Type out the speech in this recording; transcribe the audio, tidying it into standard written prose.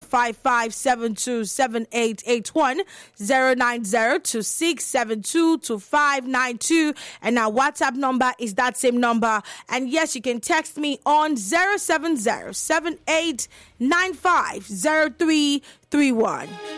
090-2672-2592, 090-2672-2592, and our WhatsApp number is that same number. And yes, you can text me on 070-7895-0331.